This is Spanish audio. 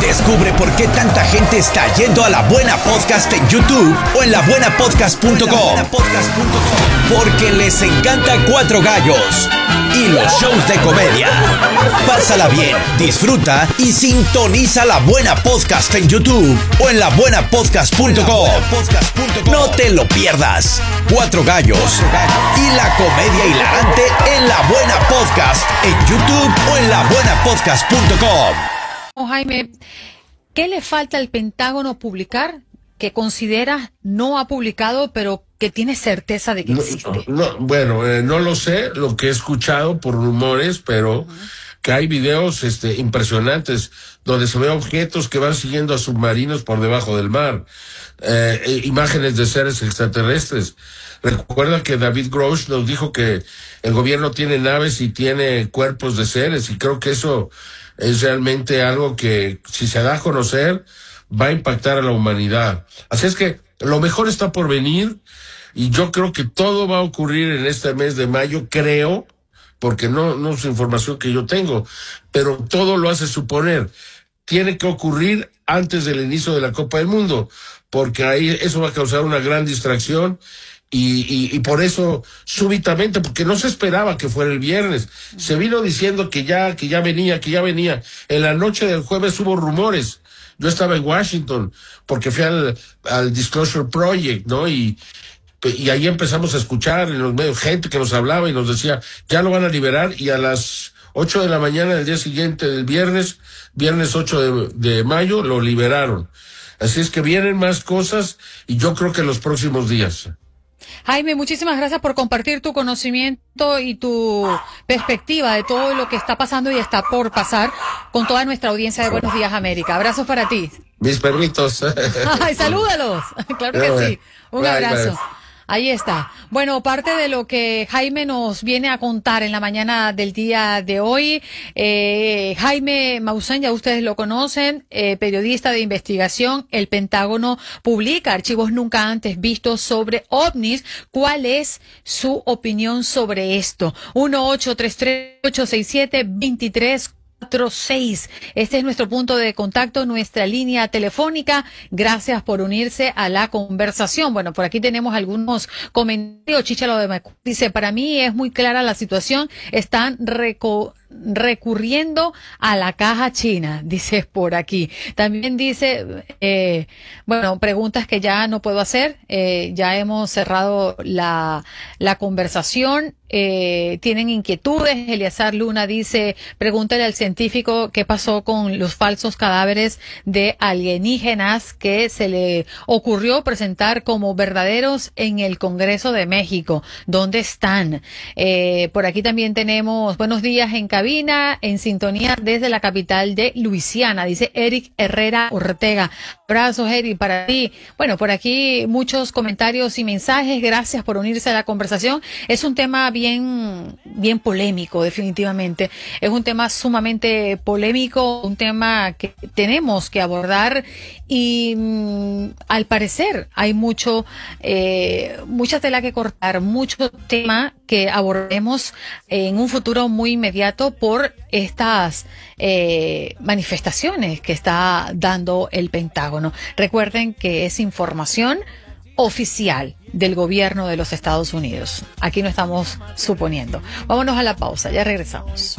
Descubre por qué tanta gente está yendo a La Buena Podcast en YouTube o en labuenapodcast.com. Porque les encanta Cuatro Gallos y los shows de comedia. Pásala bien, disfruta y sintoniza La Buena Podcast en YouTube o en labuenapodcast.com. No te lo pierdas. Cuatro Gallos y la comedia hilarante en La Buena Podcast en YouTube o en labuenapodcast.com. Jaime, ¿qué le falta al Pentágono publicar que consideras no ha publicado, pero que tiene certeza de que existe? No lo sé, lo que he escuchado por rumores, pero que hay videos impresionantes donde se ven objetos que van siguiendo a submarinos por debajo del mar, imágenes de seres extraterrestres. Recuerda que David Grosh nos dijo que el gobierno tiene naves y tiene cuerpos de seres, y creo que eso es realmente algo que, si se da a conocer, va a impactar a la humanidad. Así es que lo mejor está por venir, y yo creo que todo va a ocurrir en este mes de mayo, creo, porque no es información que yo tengo, pero todo lo hace suponer. Tiene que ocurrir antes del inicio de la Copa del Mundo, porque ahí eso va a causar una gran distracción, y por eso, súbitamente, porque no se esperaba que fuera el viernes, se vino diciendo que ya venía. En la noche del jueves hubo rumores. Yo estaba en Washington, porque fui al Disclosure Project, ¿no? Y ahí empezamos a escuchar en los medios gente que nos hablaba y nos decía, ya lo van a liberar, y a las 8 de la mañana del día siguiente del viernes 8 de mayo, lo liberaron. Así es que vienen más cosas, y yo creo que en los próximos días. Jaime, muchísimas gracias por compartir tu conocimiento y tu perspectiva de todo lo que está pasando y está por pasar con toda nuestra audiencia de Buenos Días América. Abrazos para ti. Mis perritos. Ay, salúdalos. Claro que sí. Un abrazo. Bye. Ahí está. Bueno, parte de lo que Jaime nos viene a contar en la mañana del día de hoy. Jaime Maussan, ya ustedes lo conocen, periodista de investigación. El Pentágono publica archivos nunca antes vistos sobre ovnis. ¿Cuál es su opinión sobre esto? 1-833-867-2346. Este es nuestro punto de contacto, nuestra línea telefónica. Gracias por unirse a la conversación. Bueno, por aquí tenemos algunos comentarios. Chichalo de Macú dice, para mí es muy clara la situación. Están recurriendo a la caja china, dice por aquí. También dice, preguntas que ya no puedo hacer. Ya hemos cerrado la conversación. Tienen inquietudes. Eleazar Luna dice, pregúntale al científico qué pasó con los falsos cadáveres de alienígenas que se le ocurrió presentar como verdaderos en el Congreso de México. ¿Dónde están? Por aquí también tenemos buenos días en cabina, en sintonía desde la capital de Luisiana, dice Eric Herrera Ortega. Abrazos, Eric, para ti. Bueno, por aquí muchos comentarios y mensajes. Gracias por unirse a la conversación. Es un tema bien polémico, definitivamente. Es un tema sumamente polémico, un tema que tenemos que abordar, y al parecer hay mucha tela que cortar, mucho tema que abordemos en un futuro muy inmediato por estas manifestaciones que está dando el Pentágono. Recuerden que es información oficial del gobierno de los Estados Unidos. Aquí no estamos suponiendo. Vámonos a la pausa, ya regresamos.